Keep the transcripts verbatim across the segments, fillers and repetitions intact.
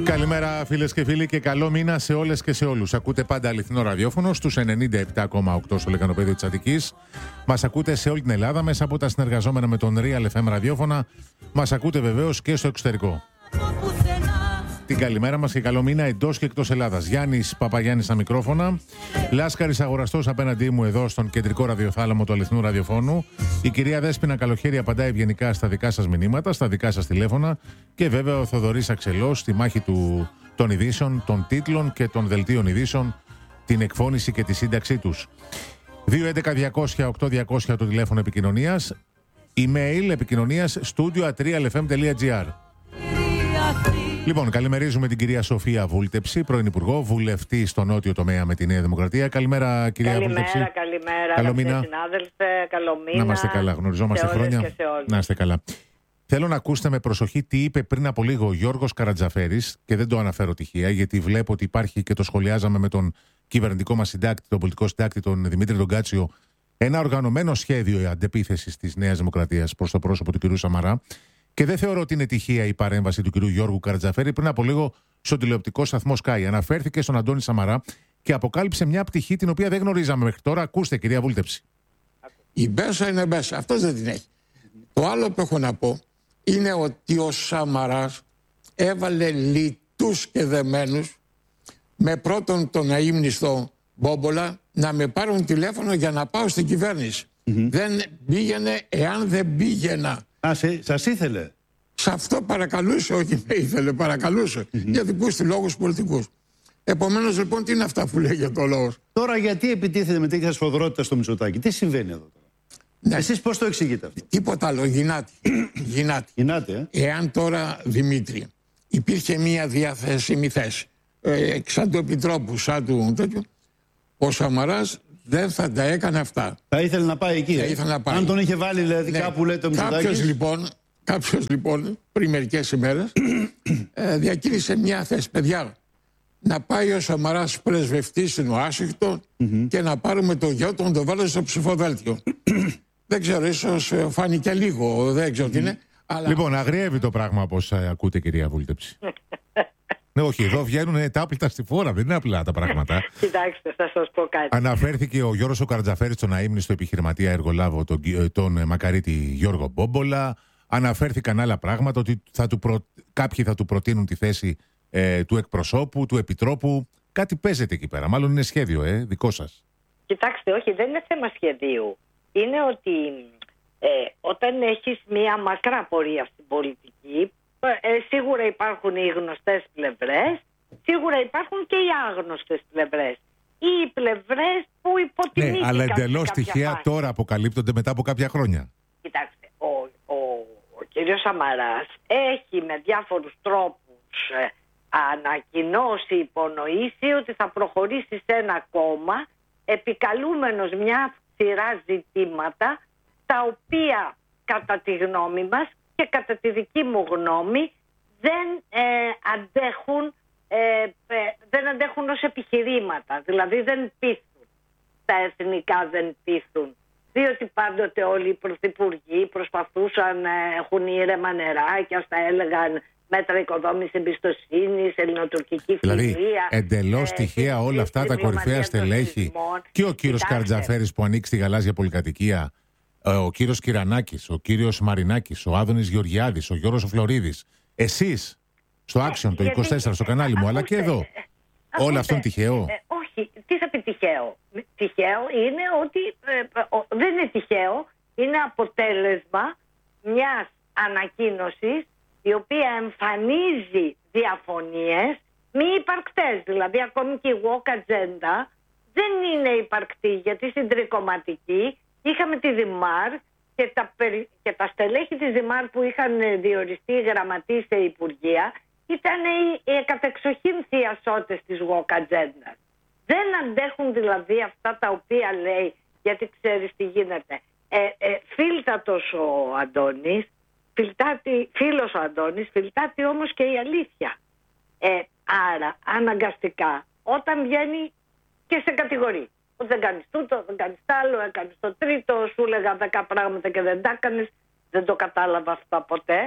Καλημέρα φίλες και φίλοι και καλό μήνα σε όλες και σε όλους. Ακούτε πάντα αληθινό ραδιόφωνο στους ενενήντα επτά κόμμα οκτώ στο λεκανοπέδιο της Αττικής. Μας ακούτε σε όλη την Ελλάδα μέσα από τα συνεργαζόμενα με τον Real εφ εμ ραδιόφωνα. Μας ακούτε βεβαίως και στο εξωτερικό. Την καλημέρα μας και καλό μήνα εντός και εκτός Ελλάδας. Γιάννης Παπαγιάννης στα μικρόφωνα. Λάσκαρης Αγοραστός απέναντί μου εδώ στον κεντρικό ραδιοθάλαμο του αληθινού ραδιοφώνου. Η κυρία Δέσποινα Καλοχέρη απαντάει ευγενικά στα δικά σας μηνύματα, στα δικά σας τηλέφωνα. Και βέβαια ο Θοδωρής Αξελός στη μάχη του, των ειδήσεων, των τίτλων και των δελτίων ειδήσεων, την εκφώνηση και τη σύνταξή τους. δύο έντεκα διακόσια οκτώ διακόσια το τηλέφωνο επικοινωνίας. Email επικοινωνίας studio at real f m dot g r. Λοιπόν, καλημερίζουμε την κυρία Σοφία Βούλτεψη, πρώην Υπουργό, βουλευτή στο νότιο τομέα με τη Νέα Δημοκρατία. Καλημέρα, κυρία καλημέρα, Βούλτεψη. Καλημέρα, καλό μήνα. Συνάδελφε, καλό μήνα. Να είμαστε καλά, γνωριζόμαστε σε χρόνια. Και σε όλους. Να είστε καλά. Θέλω να ακούσετε με προσοχή τι είπε πριν από λίγο ο Γιώργος Καρατζαφέρης και δεν το αναφέρω τυχαία, γιατί βλέπω ότι υπάρχει και το σχολιάζαμε με τον κυβερνητικό μας συντάκτη, τον πολιτικό συντάκτη, τον Δημήτρη τον Κάτσιο, ένα οργανωμένο σχέδιο αντεπίθεσης της Νέας Δημοκρατίας προς το πρόσωπο του κ. Σαμαρά. Και δεν θεωρώ ότι είναι τυχαία η παρέμβαση του κ. Γιώργου Καρατζαφέρη πριν από λίγο στον τηλεοπτικό σταθμό Sky. Αναφέρθηκε στον Αντώνη Σαμαρά και αποκάλυψε μια πτυχή την οποία δεν γνωρίζαμε μέχρι τώρα. Ακούστε, κυρία Βούλτεψη. Η Μπέσα είναι Μπέσα. Αυτός δεν την έχει. Το άλλο που έχω να πω είναι ότι ο Σαμαράς έβαλε λιτούς και δεμένους με πρώτον τον αείμνηστο Μπόμπολα να με πάρουν τηλέφωνο για να πάω στην κυβέρνηση. Mm-hmm. Δεν πήγαινε εάν δεν πήγαινα. Α, σε, σας ήθελε. Σε αυτό παρακαλούσε, όχι με ήθελε, παρακαλούσε. Mm-hmm. Για δικούς του λόγους πολιτικούς. Επομένως λοιπόν τι είναι αυτά που λέει για το λόγο. Τώρα γιατί επιτίθεται με τέτοια σφοδρότητα στο Μητσοτάκη, τι συμβαίνει εδώ τώρα. Ναι. Εσείς πώς το εξηγείτε αυτό. Τίποτα άλλο, γινάτη. γινάτη. γινάτη ε? Εάν τώρα, Δημήτρη, υπήρχε μία διαθέσιμη θέση, ε, σαν του Επιτρόπου, σαν του τέτοιου, ο Σαμαράς δεν θα τα έκανε αυτά. Θα ήθελε να πάει εκεί. Θα ήθελε να πάει. Αν τον είχε βάλει δηλαδή ναι. κάπου, λέει το Μητσοτάκη. Κάποιος λοιπόν, κάποιος, λοιπόν, πριν μερικές ημέρες, ε, διακίνησε μια θέση. Παιδιά, να πάει ο Σαμαράς πρεσβευτής στην Ουάσιγκτον mm-hmm. και να πάρουμε το γιο του να το βάλω στο ψηφοδέλτιο. Δεν ξέρω, ίσως φάνηκε λίγο, δεν ξέρω mm-hmm. τι είναι. Αλλά... Λοιπόν, αγριεύει το πράγμα όπως ε, ακούτε, κυρία Βούλτεψη. Ναι, όχι, εδώ βγαίνουν τα άπλυτα στη φόρα, δεν είναι απλά τα πράγματα. Κοιτάξτε, θα σας πω κάτι. Αναφέρθηκε ο Γιώργος ο Καρατζαφέρης στον αείμνηστο επιχειρηματία εργολάβο, τον, τον Μακαρίτη Γιώργο Μπόμπολα. Αναφέρθηκαν άλλα πράγματα, ότι θα του προ... κάποιοι θα του προτείνουν τη θέση ε, του εκπροσώπου, του επιτρόπου. Κάτι παίζεται εκεί πέρα. Μάλλον είναι σχέδιο, ε, δικό σας. Κοιτάξτε, όχι, δεν είναι θέμα σχεδίου. Είναι ότι ε, όταν έχεις μία μακρά πορεία στην πολιτική, ε, σίγουρα υπάρχουν οι γνωστές πλευρές, σίγουρα υπάρχουν και οι άγνωστες πλευρές. Ή οι πλευρές που υποτιμήθηκαν. Ναι, αλλά εντελώς τυχαία φάση. Τώρα αποκαλύπτονται μετά από κάποια χρόνια. Κοιτάξτε, ο, ο, ο κύριος Σαμαράς έχει με διάφορους τρόπους ε, ανακοινώσει, υπονοήσει ότι θα προχωρήσει σε ένα κόμμα επικαλούμενος μια σειρά ζητήματα τα οποία κατά τη γνώμη μας και κατά τη δική μου γνώμη δεν ε, αντέχουν ε, ε, δεν αντέχουν ως επιχειρήματα, δηλαδή δεν πείθουν, τα εθνικά δεν πείθουν, διότι πάντοτε όλοι οι πρωθυπουργοί προσπαθούσαν να έχουν ήρεμα νερά και ας τα έλεγαν μέτρα οικοδόμησης εμπιστοσύνης, ελληνοτουρκική φιλία. Δηλαδή, εντελώς τυχαία ε, όλα αυτά τα κορυφαία στελέχη και ο κύριος Καρατζαφέρης που ανοίξει τη γαλάζια πολυκατοικία, ο κύριος Κυρανάκης, ο κύριος Μαρινάκης, ο Άδωνης Γεωργιάδης, ο Γιώργος Φλωρίδης, εσείς στο Action, το είκοσι τέσσερα, στο κανάλι μου, αλλά και εδώ. Όλο αυτό είναι τυχαίο. Ε, όχι, τι θα πει τυχαίο. Τυχαίο είναι ότι ε, ο, δεν είναι τυχαίο, είναι αποτέλεσμα μιας ανακοίνωσης η οποία εμφανίζει διαφωνίες μη υπαρκτές. Δηλαδή ακόμη και η walk agenda δεν είναι υπαρκτή, γιατί στην τρικομματική είχαμε τη Δημάρ και τα, περι... και τα στελέχη της Δημάρ που είχαν διοριστεί γραμματείς σε υπουργεία ήταν οι, οι κατεξοχήν θειασότες της walk agenda. Δεν αντέχουν δηλαδή αυτά τα οποία λέει, γιατί ξέρεις τι γίνεται. Ε, ε, φίλτατος ο Αντώνης, φιλτάτη, φίλος ο Αντώνης, φιλτάτη όμως και η αλήθεια. Ε, άρα αναγκαστικά όταν βγαίνει και σε κατηγορεί. Δεν κάνεις τούτο, δεν κάνεις τ' άλλο, έκανες το τρίτο, σου έλεγα δέκα πράγματα και δεν τα έκανες. Δεν το κατάλαβα αυτά ποτέ.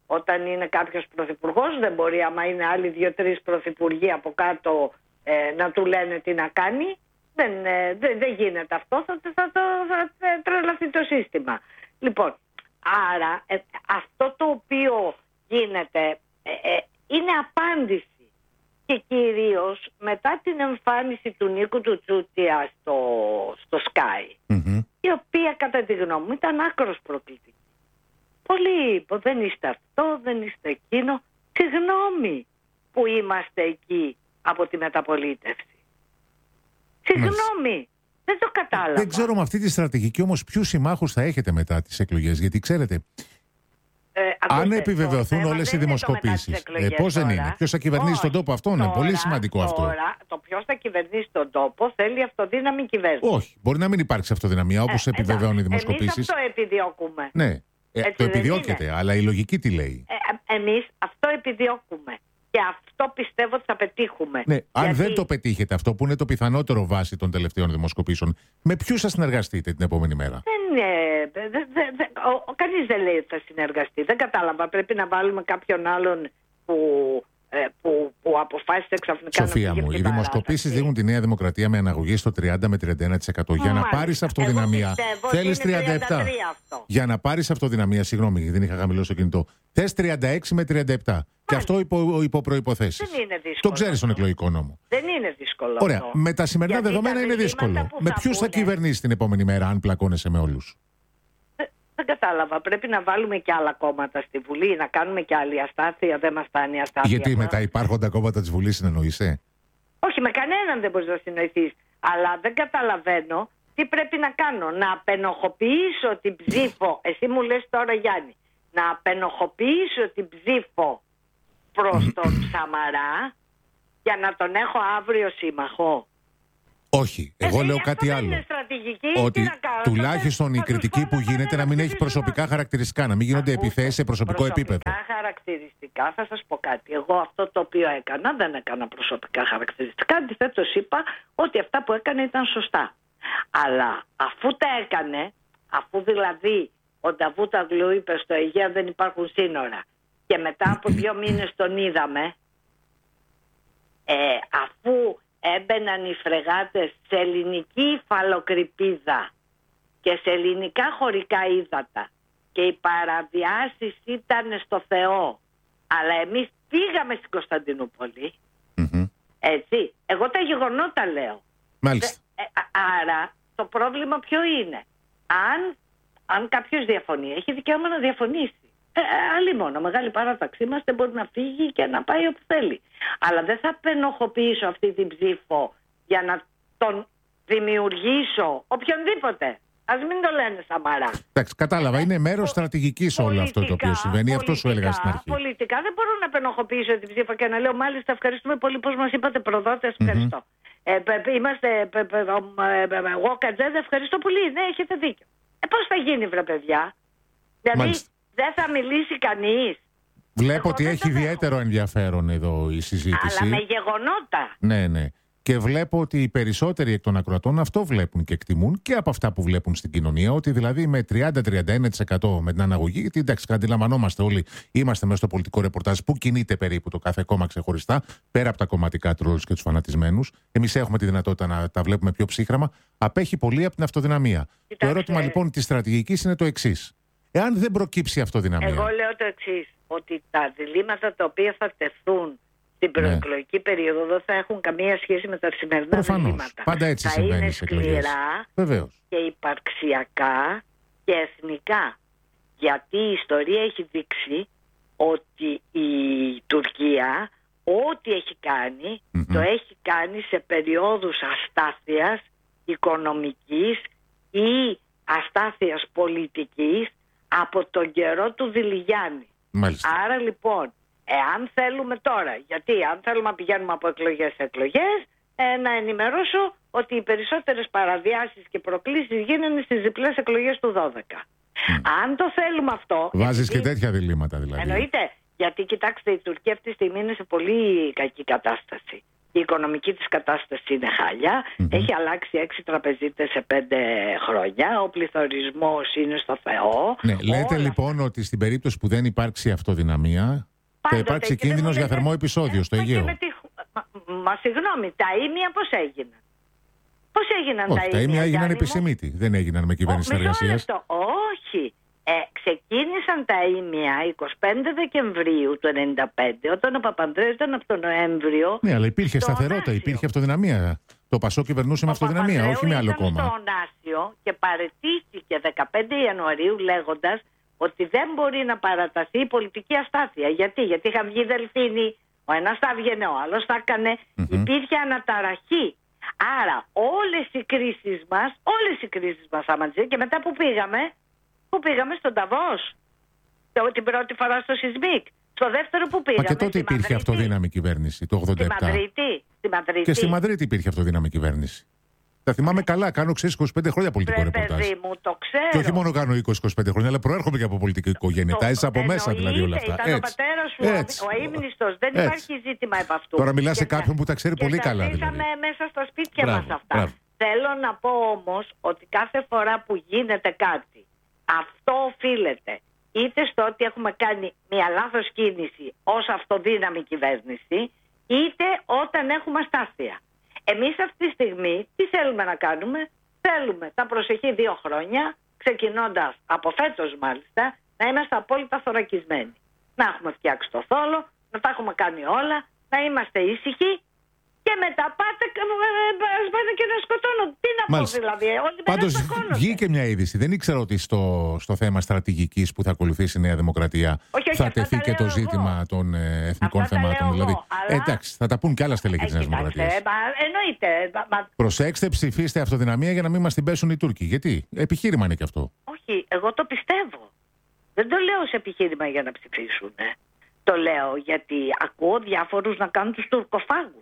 Όταν είναι κάποιος πρωθυπουργός δεν μπορεί, άμα είναι άλλοι δύο-τρεις πρωθυπουργοί από κάτω ε, να του λένε τι να κάνει. Δεν, ε, δεν, δεν γίνεται αυτό, θα, θα, θα, θα, θα τρελαθεί το σύστημα. Λοιπόν, άρα ε, αυτό το οποίο γίνεται ε, ε, είναι απάντηση. Και κυρίως μετά την εμφάνιση του Νίκου του Τσούτια στο, στο Sky, mm-hmm. η οποία κατά τη γνώμη μου ήταν άκρως προκλητική. Πολλοί δεν είστε αυτό, δεν είστε εκείνο. Συγγνώμη που είμαστε εκεί από τη μεταπολίτευση. Συγγνώμη, δεν το κατάλαβα. Δεν ξέρω με αυτή τη στρατηγική όμως ποιους συμμάχους θα έχετε μετά τις εκλογές. Γιατί ξέρετε, ε, αν επιβεβαιωθούν όλες οι δημοσκοπήσεις, ε, πώς δεν είναι, ποιος θα κυβερνήσει τον τόπο αυτό, είναι πολύ σημαντικό τώρα, αυτό. Το ποιος θα κυβερνήσει τον τόπο θέλει αυτοδύναμη κυβέρνηση. Όχι, μπορεί να μην υπάρξει αυτοδυναμία όπως ε, επιβεβαιώνουν οι δημοσκοπήσεις. Εμείς αυτό επιδιώκουμε. Ναι, ε, το επιδιώκεται, αλλά η λογική τι λέει. Ε, εμείς αυτό επιδιώκουμε. Και αυτό πιστεύω ότι θα πετύχουμε. Ναι, αν γιατί... δεν το πετύχετε αυτό, που είναι το πιθανότερο βάση των τελευταίων δημοσκοπήσεων, με ποιους θα συνεργαστείτε την επόμενη μέρα? Δεν είναι. Δε, δε, δε, ο, ο, κανείς δεν λέει ότι θα συνεργαστεί. Δεν κατάλαβα. Πρέπει να βάλουμε κάποιον άλλον που, ε, που, που αποφάσισε ξαφνικά. Σοφία να μου, οι δημοσκοπήσεις δίνουν τη Νέα Δημοκρατία με αναγωγή στο τριάντα με τριάντα ένα τοις εκατό. Για να πάρεις αυτοδυναμία, θέλεις τριάντα επτά. Για να πάρεις αυτοδυναμία, συγγνώμη, δεν είχα χαμηλώσει το κινητό. Θες τριάντα έξι με τριάντα επτά. Και αυτό υπό, υπό προϋποθέσεις. Δεν είναι δύσκολο. Το ξέρεις στον εκλογικό νόμο. Δεν είναι δύσκολο. Ωραία. Αυτό. Με τα σημερινά γιατί δεδομένα τα είναι δύσκολο. Με ποιους θα, θα κυβερνήσει την επόμενη μέρα, αν πλακώνεσαι με όλους? Δεν, δεν κατάλαβα. Πρέπει να βάλουμε και άλλα κόμματα στη Βουλή, να κάνουμε και άλλη αστάθεια. Δεν μας φτάνει η αστάθεια. Γιατί με τα υπάρχοντα κόμματα της Βουλής συνεννοείσαι? Όχι, με κανέναν δεν μπορείς να συνοηθείς. Αλλά δεν καταλαβαίνω τι πρέπει να κάνω. Να απενοχοποιήσω την ψήφο. Εσύ μου λες τώρα, Γιάννη, να απενοχοποιήσω την ψήφο προς τον Σαμαρά για να τον έχω αύριο σύμμαχο. Όχι, εγώ ε, λέω κάτι άλλο. Ότι να κάνω, τουλάχιστον η κριτική που γίνεται να μην έχει προσωπικά χαρακτηριστικά, να μην γίνονται επιθέσεις σε προσωπικό προσωπικά επίπεδο. Προσωπικά χαρακτηριστικά, θα σας πω κάτι. Εγώ αυτό το οποίο έκανα δεν έκανα προσωπικά χαρακτηριστικά. Αντιθέτως είπα ότι αυτά που έκανε ήταν σωστά. Αλλά αφού τα έκανε, αφού δηλαδή ο Νταβούταγλου είπε στο Αιγαίο δεν υπάρχουν σύνορα και μετά από δύο μήνες τον είδαμε, ε, αφού έμπαιναν οι φρεγάτες σε ελληνική υφαλοκρηπίδα και σε ελληνικά χωρικά ύδατα και οι παραβιάσεις ήταν στο Θεό, αλλά εμείς πήγαμε στην Κωνσταντινούπολη, mm-hmm. έτσι, εγώ τα γεγονότα λέω. Μάλιστα. Ε, ε, άρα το πρόβλημα ποιο είναι? Αν, αν κάποιος διαφωνεί, έχει δικαίωμα να διαφωνήσει. Ε, άλλη μόνο, μεγάλη παράταξη είμαστε, μπορεί να φύγει και να πάει όπου θέλει. Αλλά δεν θα πενοχοποιήσω αυτή την ψήφο για να τον δημιουργήσω οποιονδήποτε. Ας μην το λένε Σαμαρά. Εντάξει, κατάλαβα. Είναι μέρος στρατηγικής όλο αυτό το οποίο συμβαίνει. Πολιτικά, αυτό σου έλεγα στην αρχή. Πολιτικά δεν μπορώ να πενοχοποιήσω την ψήφο και να λέω μάλιστα ευχαριστούμε πολύ πως μας είπατε προδότες. Ευχαριστώ. Mm-hmm. Ε, είμαστε εγώ Κατζέδε, ευχαριστώ πολύ. Ναι, έχετε δίκιο. Ε, πώς θα γίνει, βρε παιδιά? Δηλαδή μάλιστα. Δεν θα μιλήσει κανείς. Βλέπω εγώ ότι έχει ιδιαίτερο ενδιαφέρον εδώ η συζήτηση. Αλλά με γεγονότα. Ναι, ναι. Και βλέπω ότι οι περισσότεροι εκ των ακροατών αυτό βλέπουν και εκτιμούν και από αυτά που βλέπουν στην κοινωνία. Ότι δηλαδή με τριάντα με τριάντα ένα τοις εκατό με την αναγωγή, γιατί εντάξει, αντιλαμβανόμαστε όλοι, είμαστε μέσα στο πολιτικό ρεπορτάζ που κινείται περίπου το κάθε κόμμα ξεχωριστά, πέρα από τα κομματικά τρόλους και τους φανατισμένους. Εμείς έχουμε τη δυνατότητα να τα βλέπουμε πιο ψύχραμα. Απέχει πολύ από την αυτοδυναμία. Κοιτάξτε. Το ερώτημα λοιπόν της στρατηγικής είναι το εξής. Εάν δεν προκύψει αυτοδυναμία. Εγώ λέω το εξής, ότι τα διλήμματα τα οποία θα τεθούν στην προεκλογική ναι. περίοδο δεν θα έχουν καμία σχέση με τα σημερινά προφανώς. διλήμματα. Πάντα έτσι θα συμβαίνει είναι στις εκλογές. σκληρά Βεβαίως. και υπαρξιακά και εθνικά. Γιατί η ιστορία έχει δείξει ότι η Τουρκία ό,τι έχει κάνει mm-hmm. το έχει κάνει σε περιόδους αστάθειας οικονομικής ή αστάθειας πολιτικής από τον καιρό του Δηλιγιάννη. Μάλιστα. Άρα λοιπόν, εάν θέλουμε τώρα, γιατί αν θέλουμε να πηγαίνουμε από εκλογές σε εκλογές, ε, να ενημερώσω ότι οι περισσότερες παραβιάσεις και προκλήσεις γίνανε στις διπλές εκλογές του δώδεκα. Mm. Αν το θέλουμε αυτό... Βάζεις γιατί... και τέτοια διλήμματα δηλαδή. Εννοείται, γιατί κοιτάξτε, η Τουρκία αυτή τη στιγμή είναι σε πολύ κακή κατάσταση. Η οικονομική της κατάσταση είναι χάλια. Mm-hmm. Έχει αλλάξει έξι τραπεζίτες σε πέντε χρόνια. Ο πληθωρισμός είναι στο Θεό. Ναι, λέτε όλα... λοιπόν ότι στην περίπτωση που δεν υπάρξει αυτοδυναμία, πάντοτε, θα υπάρξει κίνδυνος για θερμό επεισόδιο στο Αιγαίο. Τη... Μα, μα συγγνώμη, τα ήμια πώς έγιναν? Πώς έγιναν Όχι, τα ήμια? Τα ήμια έγιναν επισημήτη. Δεν έγιναν με κυβέρνηση συνεργασίας. Όχι. Ε, ξεκίνησαν τα ήμια εικοστή πέμπτη Δεκεμβρίου του ενενήντα πέντε, όταν ο Παπανδρέου ήταν από τον Νοέμβριο. Ναι, αλλά υπήρχε σταθερότητα, Ονάσιο. Υπήρχε αυτοδυναμία. Το Πασόκ κυβερνούσε με αυτοδυναμία, όχι με άλλο κόμμα. Ήταν στο Ονάσιο και παραιτήθηκε δεκαπέντε Ιανουαρίου λέγοντας ότι δεν μπορεί να παραταθεί η πολιτική αστάθεια. Γιατί, Γιατί είχαν βγει δελφίνοι, ο ένας θα έβγαινε, ο άλλος θα έκανε. Mm-hmm. Υπήρχε αναταραχή. Άρα όλες οι κρίσεις μας, όλες οι κρίσεις μας άματζε, και μετά που πήγαμε, που πήγαμε στον Νταβός, την πρώτη φορά στο Σισμίκ. Στο δεύτερο που πήγαμε. Μα και τότε υπήρχε Μαδρίτη. αυτοδύναμη κυβέρνηση, το ογδόντα επτά. Στη Μαδρίτη. Στη Μαδρίτη. Και στη Μαδρίτη υπήρχε αυτοδύναμη κυβέρνηση. Τα θυμάμαι καλά, κάνω ξέρεις είκοσι πέντε χρόνια πολιτικό Ρε, ρεπορτάζ. παιδί μου, το ξέρω. Και όχι μόνο κάνω είκοσι είκοσι πέντε χρόνια, αλλά προέρχομαι και από πολιτική οικογένεια. Τα έζησα από μέσα δηλαδή όλα αυτά. Ήταν έτσι. Ο πατέρας σου, έτσι. ο αείμνηστος. Δεν έτσι. Υπάρχει ζήτημα επ' αυτού. Τώρα μιλάς σε κάποιον που τα ξέρει πολύ καλά. Και τα δηλαδή. μέσα στα σπίτια μπράβο, μας αυτά. Μπράβο. Θέλω να πω όμως ότι κάθε φορά που γίνεται κάτι, αυτό οφείλεται είτε στο ότι έχουμε κάνει μια λάθος κίνηση ως αυτοδύναμη κυβέρνηση, είτε όταν έχουμε αστάθεια. Εμείς αυτή τη στιγμή τι θέλουμε να κάνουμε? Θέλουμε τα προσεχή δύο χρόνια, ξεκινώντας από φέτος μάλιστα, να είμαστε απόλυτα θωρακισμένοι. Να έχουμε φτιάξει το θόλο, να τα έχουμε κάνει όλα, να είμαστε ήσυχοι και μετά πάτε, πάτε και να σκοτώνουν. Τι να Μάλιστα. πω δηλαδή, όλοι Πάντως βγήκε μια είδηση. Δεν ήξερα ότι στο, στο θέμα στρατηγικής που θα ακολουθήσει η Νέα Δημοκρατία όχι, όχι, θα τεθεί και το ζήτημα εγώ. των ε, εθνικών αυτά θεμάτων. Δηλαδή. Εγώ, αλλά... ε, εντάξει, θα τα πούν και άλλα στελέχη της Νέας Δημοκρατίας. Εννοείται. Μα... Προσέξτε, ψηφίστε αυτοδυναμία για να μην μας την πέσουν οι Τούρκοι. Γιατί? Επιχείρημα είναι και αυτό. Όχι, εγώ το πιστεύω. Δεν το λέω σε επιχείρημα για να ψηφίσουν. Ε. Το λέω γιατί ακούω διάφορους να κάνουν τους τουρκοφάγους.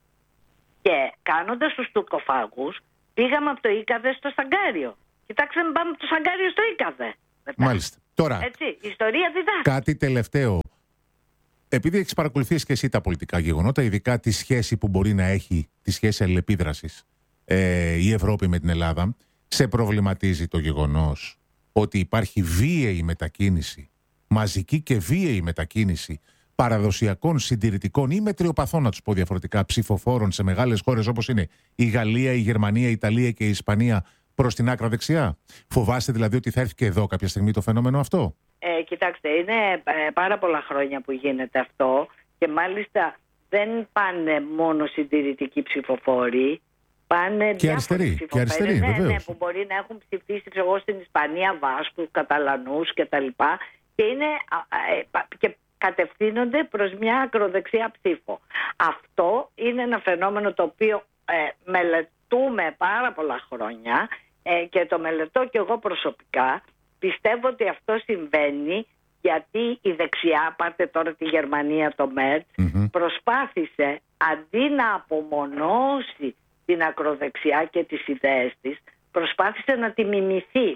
Και κάνοντας τους τουρκοφάγους, πήγαμε από το Ίκαδε στο Σαγκάριο. Κοιτάξτε, πάμε από το Σαγκάριο στο Ίκαδε. Μετά. Μάλιστα. Τώρα, έτσι, η ιστορία διδάσκει. Κάτι τελευταίο. Επειδή έχεις παρακολουθήσει και εσύ τα πολιτικά γεγονότα, ειδικά τη σχέση που μπορεί να έχει, τη σχέση αλληλεπίδρασης ε, η Ευρώπη με την Ελλάδα, σε προβληματίζει το γεγονός ότι υπάρχει βίαιη μετακίνηση, μαζική και βίαιη μετακίνηση παραδοσιακών, συντηρητικών ή μετριοπαθών, να τους πω διαφορετικά, ψηφοφόρων σε μεγάλες χώρες όπως είναι η Γαλλία, η Γερμανία, η Ιταλία και η Ισπανία προς την άκρα δεξιά? Φοβάστε δηλαδή ότι θα έρθει και εδώ κάποια στιγμή το φαινόμενο αυτό? Ε, κοιτάξτε, είναι ε, πάρα πολλά χρόνια που γίνεται αυτό και μάλιστα δεν πάνε μόνο συντηρητικοί ψηφοφόροι, πάνε και αριστεροί. Και αριστεροί, ναι, βεβαίως. Ναι, που μπορεί να έχουν ψηφίσει εγώ στην Ισπανία Βάσκους, Καταλανούς κτλ. Και είναι ε, και κατευθύνονται προς μια ακροδεξιά ψήφο. Αυτό είναι ένα φαινόμενο το οποίο ε, μελετούμε πάρα πολλά χρόνια ε, και το μελετώ και εγώ προσωπικά. Πιστεύω ότι αυτό συμβαίνει γιατί η δεξιά, πάρτε τώρα τη Γερμανία, το ΜΕΡΤ, mm-hmm. προσπάθησε αντί να απομονώσει την ακροδεξιά και τις ιδέες της, προσπάθησε να τη μιμηθεί.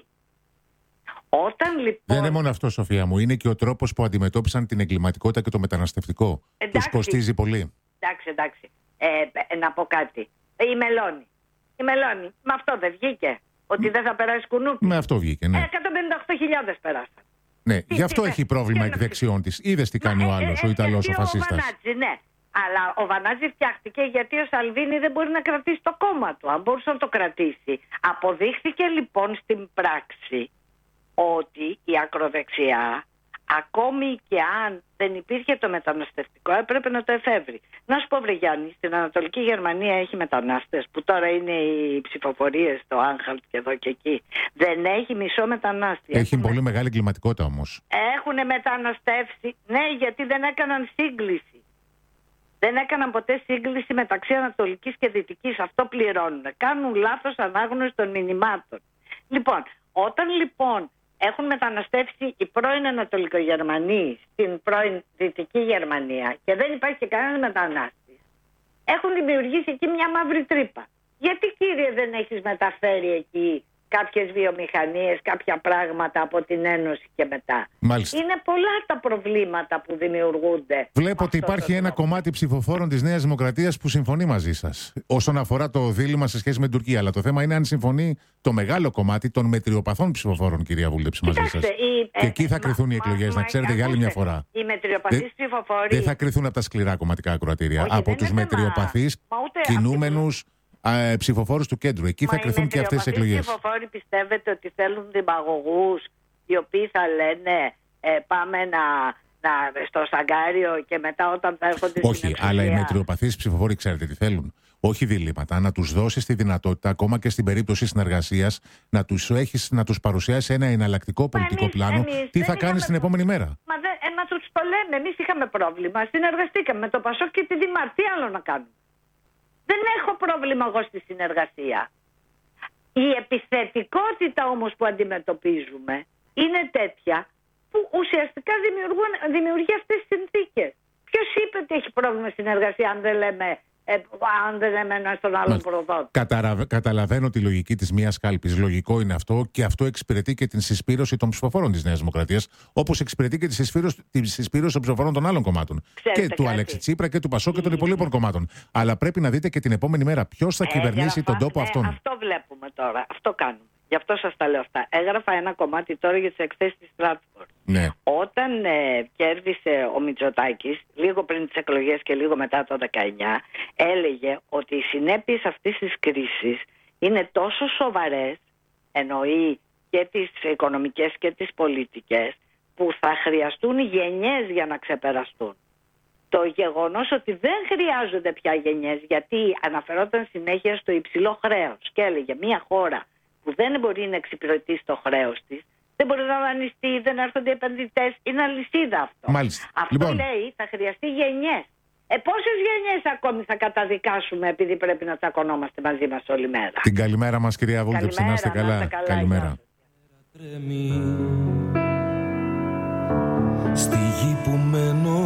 Όταν, λοιπόν... Δεν είναι μόνο αυτό, Σοφία μου. Είναι και ο τρόπος που αντιμετώπισαν την εγκληματικότητα και το μεταναστευτικό. Τους κοστίζει πολύ. Εντάξει, εντάξει. Ε, να πω κάτι. Η Μελώνη. Η Μελώνη. Με αυτό δεν βγήκε. Ότι δεν θα περάσει κουνούπι. Με αυτό βγήκε, ναι. εκατόν πενήντα οκτώ χιλιάδες περάσαν. Ναι, τι, γι' αυτό τι, έχει πρόβλημα εκ δεξιών της. Είδες τι κάνει ε, ο άλλος, ε, ο Ιταλός, ο φασίστας. Ο Βανάτζη, ναι. Αλλά ο Βανάτζη φτιάχτηκε γιατί ο Σαλβίνι δεν μπορεί να κρατήσει το κόμμα του. Αν μπορούσε να το κρατήσει. Αποδείχθηκε λοιπόν στην πράξη ότι η ακροδεξιά, ακόμη και αν δεν υπήρχε το μεταναστευτικό, έπρεπε να το εφεύρει. Να σου πω, βρε Γιάννη, στην Ανατολική Γερμανία έχει μετανάστες, που τώρα είναι οι ψηφοφορίες στο Άγχαλτ και εδώ και εκεί. Δεν έχει μισό μετανάστη. Έχει Έχουμε... πολύ μεγάλη εγκληματικότητα όμως. Έχουν μεταναστεύσει, ναι, γιατί δεν έκαναν σύγκληση. Δεν έκαναν ποτέ σύγκληση μεταξύ Ανατολικής και Δυτικής. Αυτό πληρώνουν. Κάνουν λάθος ανάγνωση των μηνυμάτων. Λοιπόν, όταν λοιπόν έχουν μεταναστεύσει οι πρώην Ανατολικογερμανοί στην πρώην Δυτική Γερμανία και δεν υπάρχει και κανένας μετανάστης, έχουν δημιουργήσει εκεί μια μαύρη τρύπα. Γιατί, κύριε, δεν έχεις μεταφέρει εκεί κάποιες βιομηχανίες, κάποια πράγματα από την Ένωση και μετά. Μάλιστα. Είναι πολλά τα προβλήματα που δημιουργούνται. Βλέπω ότι υπάρχει ένα κομμάτι ψηφοφόρων της Νέας Δημοκρατίας που συμφωνεί μαζί σας όσον αφορά το δίλημμα σε σχέση με την Τουρκία. Αλλά το θέμα είναι αν συμφωνεί το μεγάλο κομμάτι των μετριοπαθών ψηφοφόρων, κυρία Βούλτεψη, μαζί σας. Η, και εκεί θα κρυθούν οι εκλογές, να ξέρετε, για άλλη μια φορά. Οι μετριοπαθείς ψηφοφόροι. Δεν θα κρυθούν από τα σκληρά κομματικά ακροατήρια. Όχι, από τους μετριοπαθείς κινούμενους ψηφοφόρους του κέντρου. Εκεί Μα θα κρυθούν και αυτές οι εκλογές. Οι ψηφοφόροι πιστεύετε ότι θέλουν δημαγωγούς οι οποίοι θα λένε ε, πάμε να, να, στο Σαγκάριο και μετά όταν θα έρχονται στην Όχι, εξουσία. αλλά οι μετριοπαθείς ψηφοφόροι ξέρετε τι θέλουν. Όχι διλήμματα, να τους δώσεις τη δυνατότητα, ακόμα και στην περίπτωση συνεργασίας, να τους, έχεις, να τους παρουσιάσεις ένα εναλλακτικό πολιτικό εμείς, πλάνο, εμείς, τι θα κάνεις την επόμενη μέρα. Μα, δε, ε, μα τους το λέμε, εμείς είχαμε πρόβλημα, συνεργαστήκαμε με το Πασόκ και τη Δημαρ, τι άλλο να κάνουμε. Δεν έχω πρόβλημα εγώ στη συνεργασία. Η επιθετικότητα όμως που αντιμετωπίζουμε είναι τέτοια που ουσιαστικά δημιουργεί αυτές τις συνθήκες. Ποιος είπε ότι έχει πρόβλημα συνεργασία αν δεν λέμε, ε, αν δεν λέμε ένα στον άλλον προδότη. Καταρα... Καταλαβαίνω τη λογική της μίας κάλπης. Λογικό είναι αυτό και αυτό εξυπηρετεί και την συσπήρωση των ψηφοφόρων της Νέας Δημοκρατίας, όπως εξυπηρετεί και τη συσπήρωση, τη συσπήρωση των ψηφοφόρων των άλλων κομμάτων. Ξέρετε και του κάτι. Αλέξη Τσίπρα και του Πασόκ και των υπολείπων κομμάτων. Αλλά πρέπει να δείτε και την επόμενη μέρα ποιος θα ε, κυβερνήσει τον τόπο ναι, αυτόν. Αυτό βλέπουμε τώρα. Αυτό κάνουμε. Γι' αυτό σας τα λέω αυτά. Έγραφα ένα κομμάτι τώρα για τις εκθέσεις της Stratford. Ναι. Όταν ε, κέρδισε ο Μητσοτάκης, λίγο πριν τις εκλογές και λίγο μετά το δεκαεννιά, έλεγε ότι οι συνέπειες αυτής της κρίσης είναι τόσο σοβαρές, εννοεί και τις οικονομικές και τις πολιτικές, που θα χρειαστούν γενιές για να ξεπεραστούν. Το γεγονός ότι δεν χρειάζονται πια γενιές, γιατί αναφερόταν συνέχεια στο υψηλό χρέος και έλεγε μια χώρα που δεν μπορεί να εξυπηρετήσει το χρέος της, δεν μπορεί να δανειστεί, δεν έρχονται επενδυτές, είναι αλυσίδα αυτό. Μάλιστα. Αυτό Λοιπόν. λέει θα χρειαστεί γενιές. Ε, πόσες γενιές ακόμη θα καταδικάσουμε επειδή πρέπει να τσακωνόμαστε μαζί μας όλη μέρα. Την καλημέρα μας, κυρία Βούλτεψη, να είστε καλά. Να είστε καλά. Καλημέρα. Στη γη που μένω.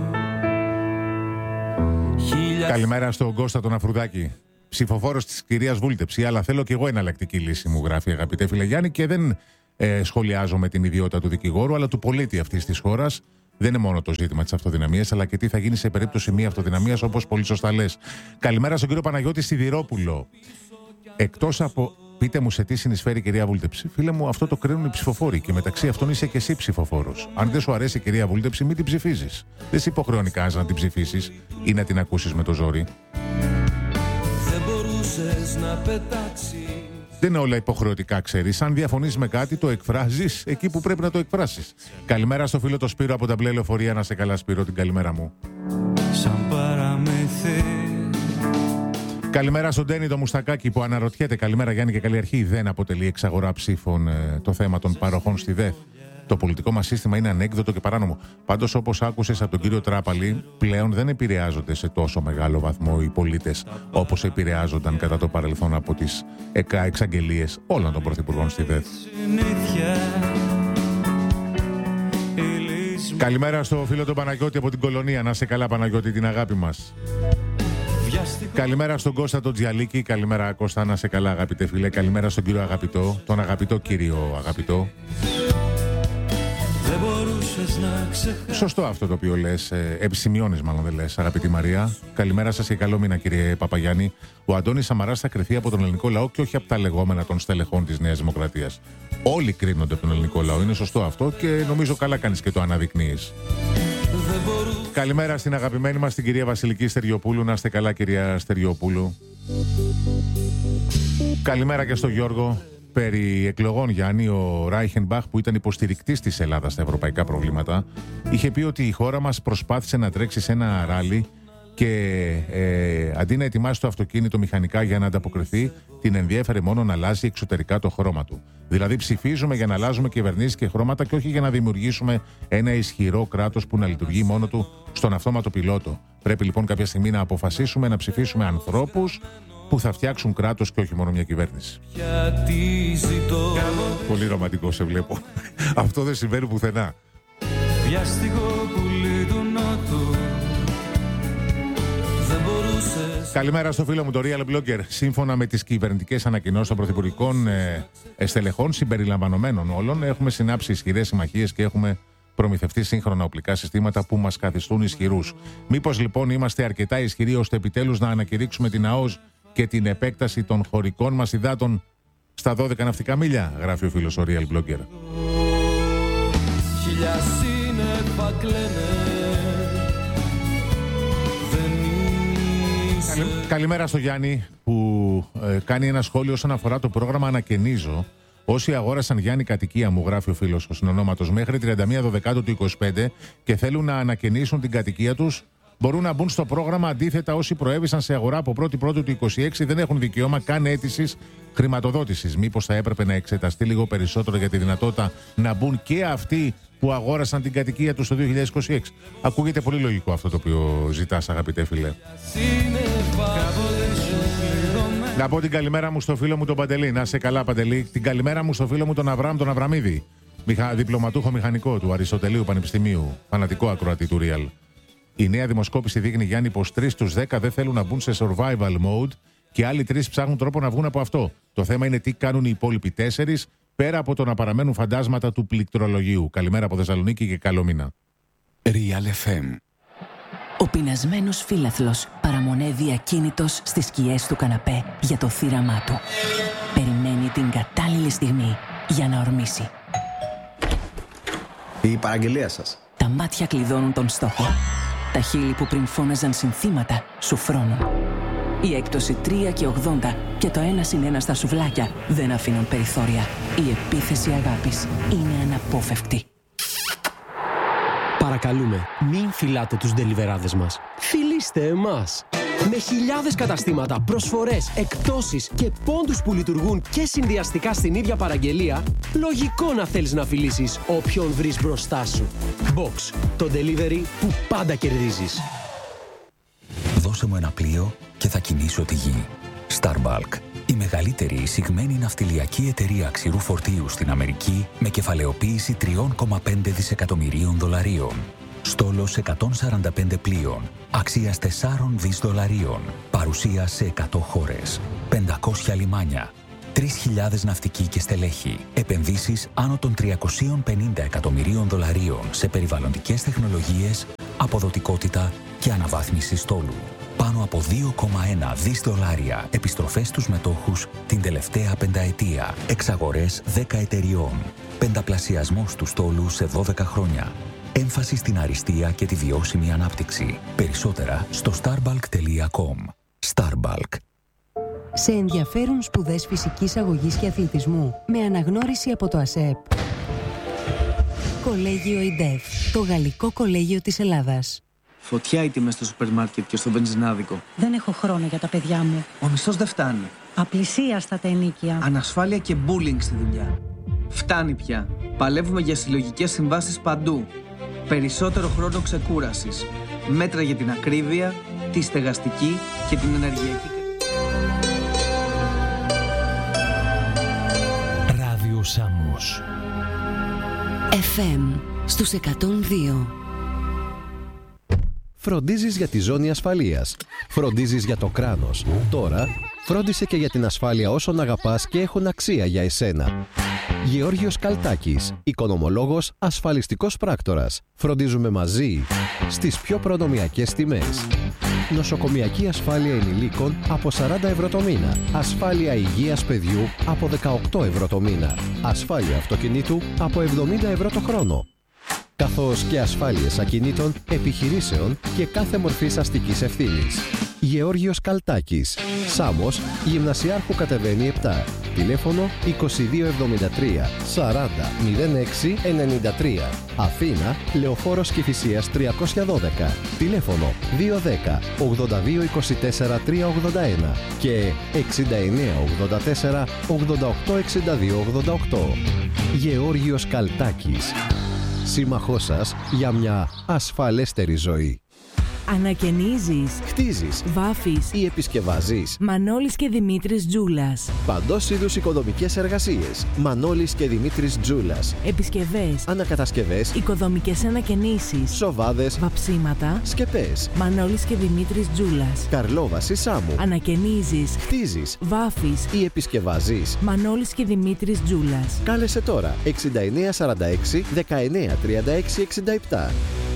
Καλημέρα στον Κώστα τον Αφρουδάκη. Ψηφοφόρος της κυρίας Βούλτεψη, αλλά θέλω και εγώ εναλλακτική λύση, μου γράφει, αγαπητέ φίλε Γιάννη, και δεν ε, σχολιάζω με την ιδιότητα του δικηγόρου, αλλά του πολίτη αυτής της χώρας. Δεν είναι μόνο το ζήτημα της αυτοδυναμίας, αλλά και τι θα γίνει σε περίπτωση μη αυτοδυναμίας, όπως πολύ σωστά λες. Καλημέρα στον κύριο Παναγιώτη Σιδηρόπουλο. Εκτός από. Πείτε μου σε τι συνεισφέρει η κυρία Βούλτεψη. Φίλε μου, αυτό το κρίνουν οι ψηφοφόροι και μεταξύ αυτών είσαι και εσύ ψηφοφόρος. Αν δεν σου αρέσει η κυρία Βούλτεψη, μην την ψηφίζεις. Δεν σε υποχρεώνει κανένας να την ψηφίσεις ή να την ακούσεις με το ζόρι. Δεν μπορούσες να πετάξεις. Δεν είναι όλα υποχρεωτικά, ξέρεις. Αν διαφωνείς με κάτι, το εκφράζεις εκεί που πρέπει να το εκφράσεις. Καλημέρα στο φίλο το Σπύρο από τα μπλε λεωφορεία. Να σε καλά, Σπύρο, την καλημέρα μου. Σαν παραμύθι. Καλημέρα στον Ντένι το Μουστακάκη που αναρωτιέται. Καλημέρα Γιάννη και καλή αρχή. Δεν αποτελεί εξαγορά ψήφων ε, το θέμα των παροχών στη ΔΕΘ. Το πολιτικό μας σύστημα είναι ανέκδοτο και παράνομο. Πάντως, όπως άκουσες από τον κύριο Τράπαλη, πλέον δεν επηρεάζονται σε τόσο μεγάλο βαθμό οι πολίτες όπως επηρεάζονταν κατά το παρελθόν από τις εξαγγελίες όλων των πρωθυπουργών στη ΔΕΘ. Καλημέρα στο φίλο τον Παναγιώτη από την Κολονία. Να σε καλά, Παναγιώτη, την αγάπη μας. Καλημέρα στον Κώστα τον Τζιαλίκη. Καλημέρα, Κώστα, να σε καλά, αγαπητέ φίλε. Καλημέρα στον κύριο Αγαπητό, τον αγαπητό κύριο Αγαπητό. Σωστό αυτό το οποίο λες, ε, επισημειώνεις μάλλον δεν λες, αγαπητή Μαρία. Καλημέρα σας και καλό μήνα, κύριε Παπαγιάννη. Ο Αντώνης Σαμαράς θα κριθεί από τον ελληνικό λαό και όχι από τα λεγόμενα των στελεχών της Νέας Δημοκρατίας. Όλοι κρίνονται από τον ελληνικό λαό, είναι σωστό αυτό και νομίζω καλά κάνεις και το αναδεικνύεις. Καλημέρα στην αγαπημένη μας την κυρία Βασιλική Στεριοπούλου. Να είστε καλά, κυρία Στεριοπούλου. Καλημέρα και στον Γιώργο. Περί εκλογών, Γιάννη, ο Ράιχενμπαχ, που ήταν υποστηρικτής της Ελλάδας στα ευρωπαϊκά προβλήματα, είχε πει ότι η χώρα μας προσπάθησε να τρέξει σε ένα ράλι και ε, αντί να ετοιμάσει το αυτοκίνητο μηχανικά για να ανταποκριθεί, την ενδιέφερε μόνο να αλλάζει εξωτερικά το χρώμα του. Δηλαδή ψηφίζουμε για να αλλάζουμε κυβερνήσεις και χρώματα και όχι για να δημιουργήσουμε ένα ισχυρό κράτος που να λειτουργεί μόνο του στον αυτόματο πιλότο. Πρέπει λοιπόν κάποια στιγμή να αποφασίσουμε να ψηφίσουμε ανθρώπους που θα φτιάξουν κράτος και όχι μόνο μια κυβέρνηση. Πολύ ρομαντικό σε βλέπω. Αυτό δεν συμβαίνει πουθενά. Καλημέρα στο φίλο μου το Real Blogger. Σύμφωνα με τις κυβερνητικές ανακοινώσεις των πρωθυπουργικών ε, στελεχών συμπεριλαμβανομένων όλων, έχουμε συνάψει ισχυρές συμμαχίες και έχουμε προμηθευτεί σύγχρονα οπλικά συστήματα που μας καθιστούν ισχυρούς. Μήπως λοιπόν είμαστε αρκετά ισχυροί ώστε επιτέλους να ανακηρύξουμε την ΑΟΣ και την επέκταση των χωρικών μας υδάτων στα δώδεκα ναυτικά μίλια, γράφει ο φίλος ο Real Blogger. Καλημέρα στο Γιάννη που ε, κάνει ένα σχόλιο όσον αφορά το πρόγραμμα Ανακαινίζω. Όσοι αγόρασαν, Γιάννη, κατοικία μου, γράφει ο φίλος ο συνονόματος, μέχρι τριάντα μία Δεκάτου του είκοσι πέντε και θέλουν να ανακαινήσουν την κατοικία τους, μπορούν να μπουν στο πρόγραμμα. Αντίθετα, όσοι προέβησαν σε αγορά από πρώτη Πρώτου του είκοσι έξι δεν έχουν δικαίωμα καν αίτησης χρηματοδότησης. Μήπως θα έπρεπε να εξεταστεί λίγο περισσότερο για τη δυνατότητα να μπουν και αυτοί που αγόρασαν την κατοικία τους το δύο χιλιάδες είκοσι έξι. Ακούγεται πολύ λογικό αυτό το οποίο ζητάς, αγαπητέ φίλε. Να πω την καλημέρα μου στο φίλο μου τον Παντελή. Να σε καλά, Παντελή. Την καλημέρα μου στο φίλο μου τον Αβραάμ τον Αβραμίδη. Μηχα... Διπλωματούχο μηχανικό του Αριστοτελείου Πανεπιστημίου. Φανατικό ακροατή του Real. Η νέα δημοσκόπηση δείχνει, Γιάννη, πως τρεις στους δέκα δεν θέλουν να μπουν σε survival mode και άλλοι τρεις ψάχνουν τρόπο να βγουν από αυτό. Το θέμα είναι τι κάνουν οι υπόλοιποι τέσσερις, πέρα από το να παραμένουν φαντάσματα του πληκτρολογίου. Καλημέρα από Θεσσαλονίκη και καλό μήνα. Real εφ εμ. Ο πεινασμένος φύλαθλος παραμονεύει ακίνητος στις σκιές του καναπέ για το θύραμά του. Περιμένει την κατάλληλη στιγμή για να ορμήσει. Η παραγγελία σας. Τα μάτια κλειδώνουν τον στόχο. Τα χείλη που πριν φώναζαν συνθήματα σου φρώνουν. Η έκπτωση τρία και ογδόντα και το ένα συν ένα στα σουβλάκια δεν αφήνουν περιθώρια. Η επίθεση αγάπης είναι αναπόφευκτη. Παρακαλούμε, μην φυλάτε τους ντελιβεράδες μας. Φιλήστε εμάς. Με χιλιάδες καταστήματα, προσφορές, εκπτώσεις και πόντους που λειτουργούν και συνδυαστικά στην ίδια παραγγελία, λογικό να θέλεις να φιλήσεις όποιον βρεις μπροστά σου. Box, το delivery που πάντα κερδίζεις. Δώσε μου ένα πλοίο και θα κινήσω τη γη. Starbulk, η μεγαλύτερη εισηγμένη ναυτιλιακή εταιρεία ξηρού φορτίου στην Αμερική με κεφαλαιοποίηση τρία κόμμα πέντε δισεκατομμυρίων δολαρίων. Στόλος εκατόν σαράντα πέντε πλοίων, αξίας τέσσερα δισεκατομμύρια δολαρίων, παρουσία σε εκατό χώρες, πεντακόσια λιμάνια, τρεις χιλιάδες ναυτικοί και στελέχη, επενδύσεις άνω των τριακόσια πενήντα εκατομμυρίων δολαρίων σε περιβαλλοντικές τεχνολογίες, αποδοτικότητα και αναβάθμιση στόλου. Πάνω από δύο κόμμα ένα δισεκατομμύρια δολάρια επιστροφές στους μετόχους την τελευταία πενταετία, εξαγορές δέκα εταιριών, πενταπλασιασμός του στόλου σε δώδεκα χρόνια. Έμφαση στην αριστεία και τη βιώσιμη ανάπτυξη. Περισσότερα στο starbulk τελεία com. Starbulk. Σε ενδιαφέρουν σπουδές φυσικής αγωγής και αθλητισμού με αναγνώριση από το ΑΣΕΠ. Κολέγιο ΙΝΤΕΦ, το γαλλικό κολέγιο της Ελλάδας. Φωτιά οι τιμές στο σούπερ μάρκετ και στο βενζινάδικο. Δεν έχω χρόνο για τα παιδιά μου. Ο μισθός δεν φτάνει. Απλησία στα τα ενοίκια. Ανασφάλεια και bullying στη δουλειά. Φτάνει πια. Παλεύουμε για συλλογικές συμβάσεις παντού. Περισσότερο χρόνο ξεκούρασης. Μέτρα για την ακρίβεια, τη στεγαστική και την ενεργειακή. Ράδιο Σάμος. εφ εμ στους εκατόν δύο. Φροντίζεις για τη ζώνη ασφαλείας. Φροντίζεις για το κράνος. Τώρα, φρόντισε και για την ασφάλεια όσων αγαπάς και έχουν αξία για εσένα. Γεώργιος Καλτάκης, οικονομολόγος, ασφαλιστικός πράκτορας. Φροντίζουμε μαζί στις πιο προνομιακές τιμές. Νοσοκομιακή ασφάλεια ενηλίκων από σαράντα ευρώ το μήνα. Ασφάλεια υγείας παιδιού από δεκαοκτώ ευρώ το μήνα. Ασφάλεια αυτοκινήτου από εβδομήντα ευρώ το χρόνο. Καθώς και ασφάλειες ακινήτων, επιχειρήσεων και κάθε μορφής αστικής ευθύνης. Γεώργιος Καλτάκης, Σάμος, Γυμνασιάρχου κατεβαίνει επτά. Τηλέφωνο είκοσι δύο εβδομήντα τρία σαράντα μηδέν έξι ενενήντα τρία. Αθήνα, Λεωφόρος Κηφισίας τριακόσια δώδεκα. Τηλέφωνο δύο ένα μηδέν ογδόντα δύο είκοσι τέσσερα τριακόσια ογδόντα ένα και εξήντα εννέα ογδόντα τέσσερα ογδόντα οκτώ εξήντα δύο ογδόντα οκτώ. Γεώργιος Καλτάκης, σύμμαχός σας για μια ασφαλέστερη ζωή. Ανακαινίζεις, χτίζεις βάφεις ή επισκευάζεις. Μανώλης και Δημήτρης Τζούλας. Παντός είδους οικοδομικές εργασίες. Μανώλης και Δημήτρης Τζούλας. Επισκευές, ανακατασκευές, οικοδομικές ανακαινήσεις, σοβάδες, βαψίματα, σκεπές. Μανώλης και Δημήτρης Τζούλας. Καρλόβαση Σάμου. Ανακαινίζεις, χτίζεις, βάφεις ή επισκευάζεις. Μανώλης και Δημήτρης Τζούλας. Κάλεσε τώρα εξήντα εννέα σαράντα έξι δεκαεννέα τριάντα έξι εξήντα επτά.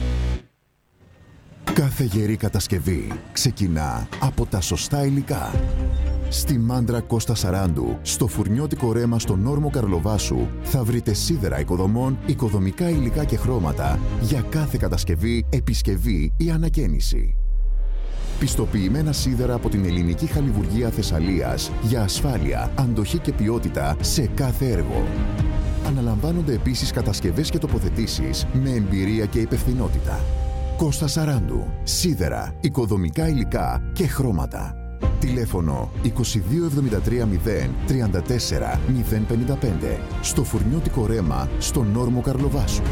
Κάθε γερή κατασκευή ξεκινά από τα σωστά υλικά. Στη Μάντρα Κώστα Σαράντου, στο φουρνιώτικο ρέμα στον όρμο Καρλοβάσου, θα βρείτε σίδερα οικοδομών, οικοδομικά υλικά και χρώματα για κάθε κατασκευή, επισκευή ή ανακαίνιση. Πιστοποιημένα σίδερα από την Ελληνική Χαλιβουργία Θεσσαλίας για ασφάλεια, αντοχή και ποιότητα σε κάθε έργο. Αναλαμβάνονται επίσης κατασκευές και τοποθετήσεις με εμπειρία και υπευθυνότητα. Κώστα Σαράντου. Σίδερα, οικοδομικά υλικά και χρώματα. Τηλέφωνο είκοσι δύο εβδομήντα τρία μηδέν τριάντα τέσσερα μηδέν πενήντα πέντε. Στο φουρνιώτικο ρέμα στον όρμο Καρλοβάσου.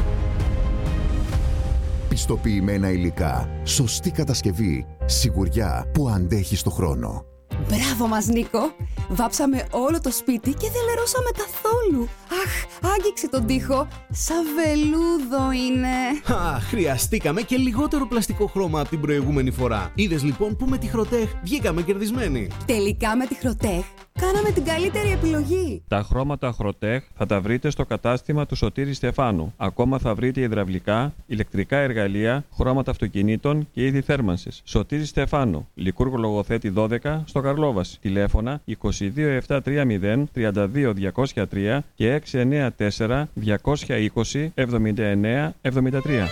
Πιστοποιημένα υλικά, σωστή κατασκευή, σιγουριά που αντέχει στο χρόνο. Μπράβο μας, Νίκο! Βάψαμε όλο το σπίτι και δεν λερώσαμε καθόλου. Αχ, άγγιξε τον τοίχο. Σαν βελούδο είναι. Α, χρειαστήκαμε και λιγότερο πλαστικό χρώμα από την προηγούμενη φορά. Είδες λοιπόν που με τη Χροτέχ βγήκαμε κερδισμένοι. Τελικά με τη Χροτέχ κάναμε την καλύτερη επιλογή. Τα χρώματα Χροτέχ θα τα βρείτε στο κατάστημα του Σωτήρη Στεφάνου. Ακόμα θα βρείτε υδραυλικά, ηλεκτρικά εργαλεία, χρώματα αυτοκινήτων και είδη θέρμανσης. Σωτήρη Στεφάνου, Λικούργο Λογοθέτη δώδεκα, στο Καρλόβαση. Τηλέφωνα είκοσι δύο επτακόσια τριάντα τριάντα δύο διακόσια τρία και έξι εννέα τέσσερα διακόσια είκοσι εβδομήντα εννέα εβδομήντα τρία.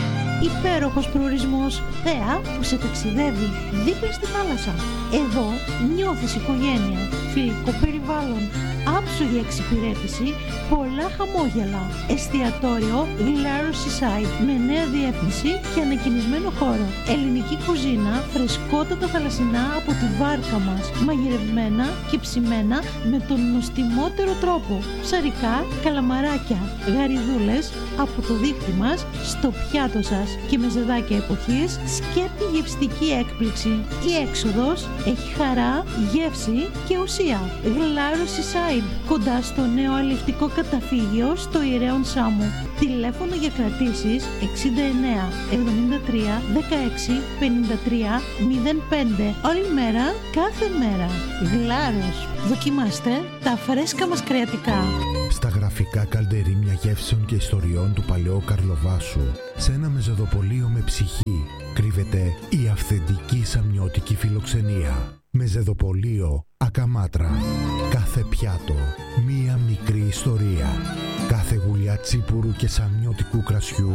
Υπέροχος προορισμός, θέα που σε ταξιδεύει δίπλα στη θάλασσα. Εδώ νιώθεις οικογένεια, φιλικό περιβάλλον, άψογη εξυπηρέτηση, πολλά χαμόγελα. Εστιατόριο Glaro Seaside με νέα διεύθυνση και ανακοινισμένο χώρο. Ελληνική κουζίνα, φρεσκότατα θαλασσινά από τη βάρκα μας, μαγειρευμένα και ψημένα με τον νοστιμότερο τρόπο. Ψαρικά, καλαμαράκια, γαριδούλες από το δίχτυ μας στο πιάτο σας και με ζεδάκια εποχής, σκέπτη γευστική έκπληξη. Η έξοδος έχει χαρά, γεύση και ουσία. Glaro Seaside, κοντά στο νέο αλλιευτικό καταφύγιο στο Ιερέον Σάμου. Τηλέφωνο για κρατήσεις εξήντα εννέα εβδομήντα τρία δεκαέξι πενήντα τρία μηδέν πέντε. Όλη μέρα, κάθε μέρα. Γλάρος. Δοκιμάστε τα φρέσκα μας κρεατικά. Στα γραφικά καλντερίμια γεύσεων και ιστοριών του παλαιού Καρλοβάσου, σε ένα μεζεδοπολείο με ψυχή, κρύβεται η αυθεντική σαμιώτικη φιλοξενία. Μεζεδοπολείο Ακαμάτρα. Κάθε πιάτο, μία μικρή ιστορία. Κάθε γουλιά τσίπουρου και σαμιώτικου κρασιού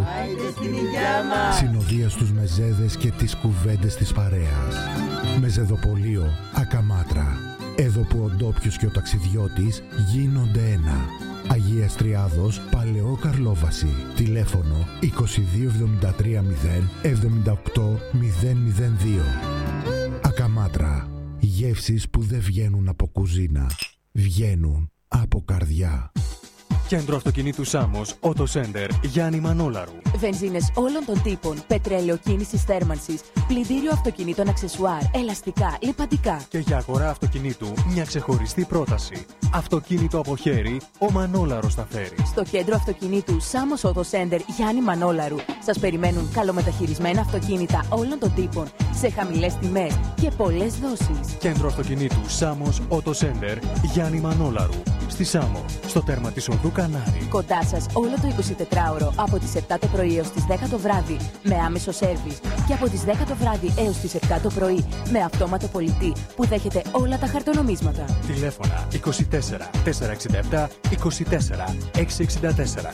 συνοδεία στους μεζέδες και τις κουβέντες της παρέας. Μεζεδοπολείο Ακαμάτρα. Εδώ που ο ντόπιος και ο ταξιδιώτης γίνονται ένα. Αγίας Τριάδος, Παλαιό Καρλόβαση. Τηλέφωνο είκοσι δύο εβδομήντα τρία μηδέν εβδομήντα οκτώ μηδέν μηδέν δύο. Ακαμάτρα. Γεύσεις που δεν βγαίνουν από κουζίνα. Βγαίνουν από καρδιά. Κέντρο αυτοκινήτου Σάμος, Auto Center, Γιάννη Μανόλαρου. Βενζίνες όλων των τύπων, πετρέλαιο κίνησης θέρμανσης, πλυντήριο αυτοκινήτων αξεσουάρ, ελαστικά, λιπαντικά. Και για αγορά αυτοκινήτου, μια ξεχωριστή πρόταση. Αυτοκίνητο από χέρι, ο Μανόλαρος θα φέρει. Στο κέντρο αυτοκινήτου Σάμος Auto Center, Γιάννη Μανόλαρου, σας περιμένουν καλομεταχειρισμένα αυτοκίνητα όλων των τύπων, σε χαμηλές τιμές και πολλές δόσεις. Κέντρο αυτοκινήτου Σάμος Auto Center, Γιάννη Μανόλαρου. Στη Σάμο, στο τέρμα της οδού Κανάρη. Κοντά σας όλο το εικοσιτετράωρο από τις επτά το πρωί έως τις δέκα το βράδυ με άμεσο σέρβις και από τις δέκα το βράδυ έως τις επτά το πρωί με αυτόματο πολιτή που δέχεται όλα τα χαρτονομίσματα. Τηλέφωνα είκοσι τέσσερα τετρακόσια εξήντα επτά είκοσι τέσσερα εξακόσια εξήντα τέσσερα.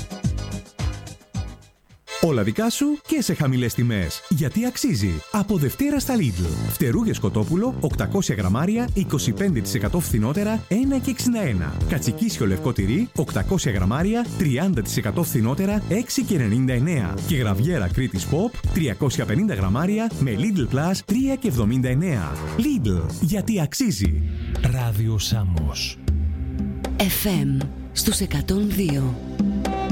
Όλα δικά σου και σε χαμηλές τιμές. Γιατί αξίζει. Από Δευτέρα στα Lidl. Φτερούγες κοτόπουλο οκτακόσια γραμμάρια είκοσι πέντε τοις εκατό φθηνότερα ένα και εξήντα ένα. Κατσικίσιο λευκό τυρί οκτακόσια γραμμάρια τριάντα τοις εκατό φθηνότερα έξι και ενενήντα εννέα. Και γραβιέρα Κρήτης Pop τριακόσια πενήντα γραμμάρια με Lidl Plus τρία και εβδομήντα εννέα. Lidl. Γιατί αξίζει. Ράδιο Σάμος. εφ εμ στους εκατόν δύο.